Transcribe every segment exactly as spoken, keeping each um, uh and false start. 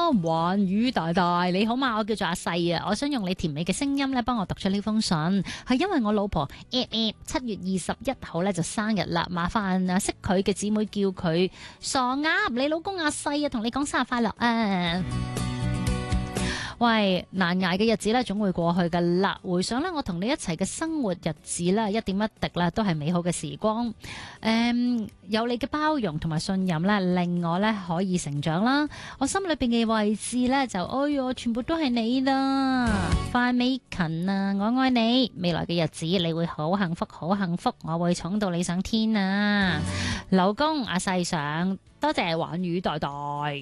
環宇大大，你好嘛？我叫做阿細啊，我想用你甜美嘅聲音咧，幫我讀出呢封信，係因為我老婆七月二十一號咧就生日啦，麻煩啊識佢嘅姊妹叫佢傻鴨，你老公阿細啊，同你講生日快樂啊！喂，難捱嘅日子咧總會過去噶啦，回想咧我同你一齊嘅生活日子咧，一點一滴咧都係美好嘅時光。誒、嗯，有你嘅包容同埋信任咧，令我咧可以成長啦。我心裏邊嘅位置咧就，哎喲，全部都係你啦。范美琴啊，我愛你，未來嘅日子你會好幸福，好幸福，我會寵到你上天啊！老公阿細上，多謝環宇代代。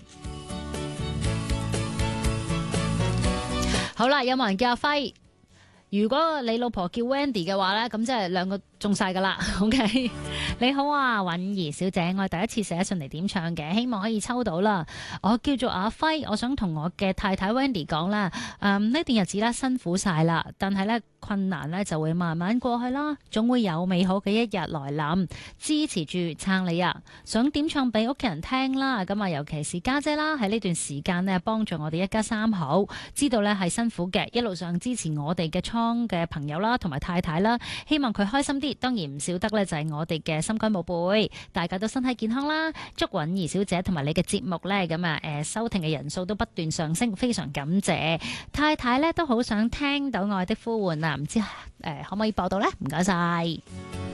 好啦，有冇人叫阿輝？如果你老婆叫 Wendy 嘅話呢，咁即係兩個中晒噶啦。OK， 你好啊，允兒小姐，我係第一次寫信嚟點唱嘅，希望可以抽到啦。我叫做阿輝，我想同我嘅太太 Wendy 講啦。嗯，呢段日子咧辛苦晒啦，但係呢困難呢就會慢慢過去啦，總會有美好嘅一日來臨。支持住撐你啊！想點唱俾屋企人聽啦，咁啊，尤其是家姐啦，喺呢段時間呢幫助我哋一家三口，知道呢係辛苦嘅，一路上支持我哋嘅倉嘅朋友啦，同埋太太啦，希望佢開心啲。當然唔少得呢就係我哋嘅心肝寶貝，大家都身體健康啦。祝允兒小姐同埋你嘅節目呢，咁啊，誒收聽嘅人數都不斷上升，非常感謝。太太呢都好想聽到愛的呼喚啊！唔知誒、呃、可唔可以播到呢？唔該晒。